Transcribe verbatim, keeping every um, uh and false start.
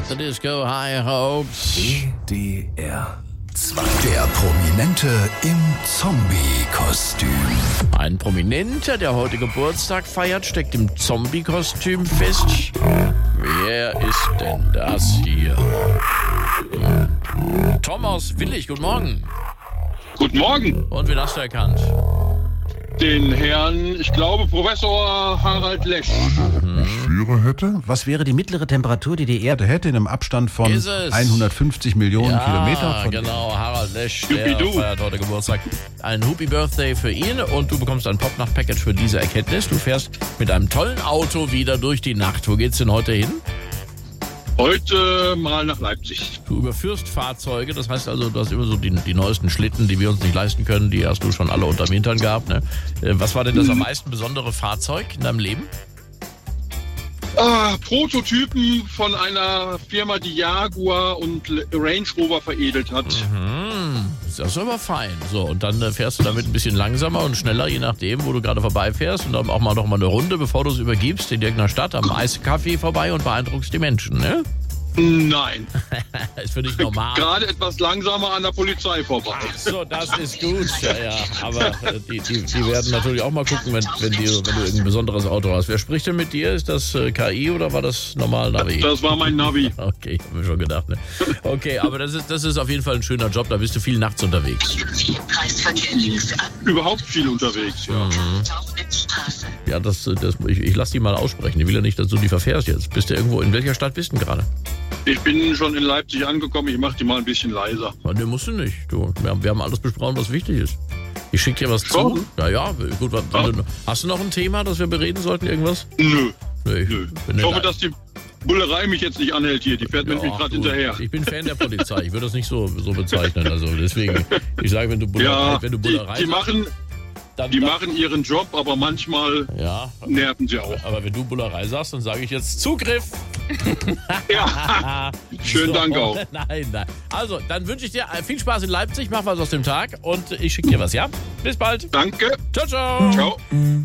the Disco High Hopes. E D R zwei. Der Prominente im Zombie-Kostüm. Ein Prominenter, der heute Geburtstag feiert, steckt im Zombie-Kostüm fest. Wer ist denn das hier? Thomas Willig, guten Morgen. Guten Morgen. Und wen hast du erkannt? Den Herrn, ich glaube, Professor Harald Lesch. Schwüre hätte? Was wäre die mittlere Temperatur, die die Erde hätte in einem Abstand von Ist es? hundertfünfzig Millionen Ja, Kilometer? Von genau, Harald Lesch, der Juppidoo. feiert heute Geburtstag. Ein Happy Birthday für ihn und du bekommst ein Popnacht-Package für diese Erkenntnis. Du fährst mit einem tollen Auto wieder durch die Nacht. Wo geht's denn heute hin? Heute mal nach Leipzig. Du überführst Fahrzeuge, das heißt also, du hast immer so die, die neuesten Schlitten, die wir uns nicht leisten können, die hast du schon alle unterm Hintern gehabt. Ne? Äh, Was war denn das am meisten besondere Fahrzeug in deinem Leben? Ah, Prototypen von einer Firma, die Jaguar und Range Rover veredelt hat. Hm, das ist aber fein. So, und dann äh, fährst du damit ein bisschen langsamer und schneller, je nachdem, wo du gerade vorbeifährst. Und dann auch mal noch mal eine Runde, bevor du es übergibst, in irgendeiner Stadt am Eiscafé vorbei und beeindruckst die Menschen, ne? Nein, Ist für dich normal. gerade etwas langsamer an der Polizei vorbei. Ach so, das ist gut. Ja, ja. Aber äh, die, die, die werden natürlich auch mal gucken, wenn, wenn, die, wenn du irgendein besonderes Auto hast. Wer spricht denn mit dir? Ist das äh, K I oder war das normal Navi? Das war mein Navi. Okay, hab mir schon gedacht. Ne? Okay, aber das ist, das ist auf jeden Fall ein schöner Job. Da bist du viel nachts unterwegs. Überhaupt viel unterwegs, ja. Ja, das, das, ich, ich lass die mal aussprechen. Ich will ja nicht, dass du die verfährst jetzt. Bist du irgendwo, in welcher Stadt bist du denn gerade? Ich bin schon in Leipzig angekommen, ich mache die mal ein bisschen leiser. Ne, musst du nicht. Du, wir, haben, wir haben alles besprochen, was wichtig ist. Ich schicke dir was zu. Schon? Ja, ja, gut. Was, Ja. Du, hast du noch ein Thema, das wir bereden sollten? Irgendwas? Nö, Nee, ich nö. bin Ich hoffe, nicht- dass die Bullerei mich jetzt nicht anhält hier. Die fährt Ja, nämlich gerade du, hinterher. Ich bin Fan der Polizei. Ich würde das nicht so, so bezeichnen. Also deswegen, ich sage, wenn du Bullerei, Ja, wenn du die, Bullerei die, machen, dann, die dann, machen ihren Job, aber manchmal ja, nerven sie auch. aber wenn du Bullerei sagst, dann sage ich jetzt Zugriff. Ja, schönen Dank auch. Nein, nein. Also, dann wünsche ich dir viel Spaß in Leipzig. Mach was aus dem Tag und ich schicke dir was, ja? Bis bald. Danke. Ciao, ciao. Ciao.